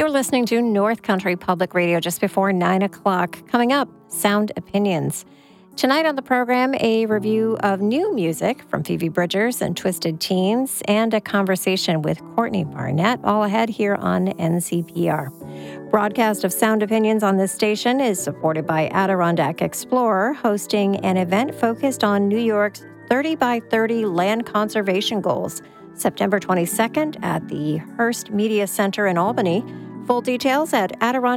You're listening to North Country Public Radio just before 9 o'clock. Coming up, Sound Opinions. Tonight on the program, a review of new music from Phoebe Bridgers and Twisted Teens, and a conversation with Courtney Barnett, all ahead here on NCPR. Broadcast of Sound Opinions on this station is supported by Adirondack Explorer, hosting an event focused on New York's 30 by 30 land conservation goals, September 22nd at the Hearst Media Center in Albany. Full details at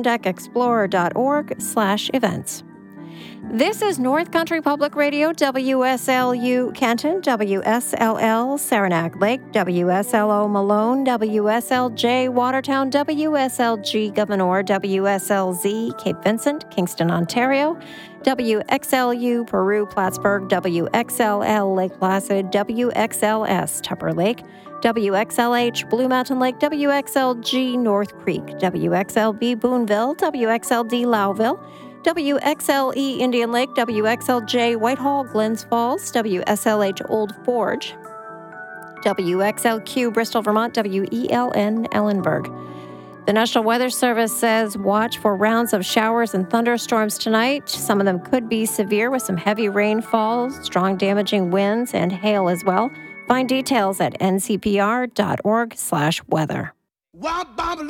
adirondackexplorer.org/events. This is North Country Public Radio, WSLU Kenton, WSLL Saranac Lake, WSLO Malone, WSLJ Watertown, WSLG Gouverneur, WSLZ Cape Vincent, Kingston, Ontario, WXLU Peru Plattsburgh, WXLL Lake Placid, WXLS Tupper Lake, WXLH Blue Mountain Lake, WXLG North Creek, WXLB Boonville, WXLD Lowville, WXLE Indian Lake, WXLJ Whitehall, Glens Falls, WSLH Old Forge, WXLQ Bristol, Vermont, WELN Ellenburg. The National Weather Service says watch for rounds of showers and thunderstorms tonight. Some of them could be severe with some heavy rainfall, strong damaging winds, and hail as well. Find details at ncpr.org/weather.